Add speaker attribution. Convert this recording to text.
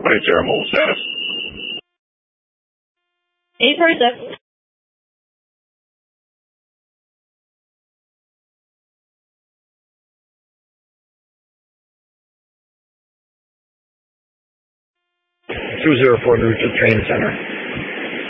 Speaker 1: Flight terminal status.
Speaker 2: A-47.
Speaker 3: Two zero four, route to Training Center.